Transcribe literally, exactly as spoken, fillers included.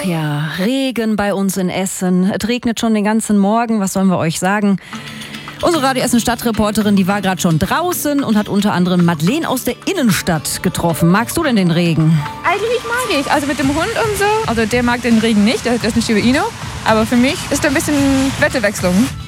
ja, Regen bei uns in Essen. Es regnet schon den ganzen Morgen, was sollen wir euch sagen? Unsere Radio Essen Stadtreporterin, die war gerade schon draußen und hat unter anderem Madeleine aus der Innenstadt getroffen. Magst du denn den Regen? Eigentlich mag ich, also mit dem Hund und so. Also der mag den Regen nicht, das ist nicht über Ino. Aber für mich ist da ein bisschen Wetterwechslung.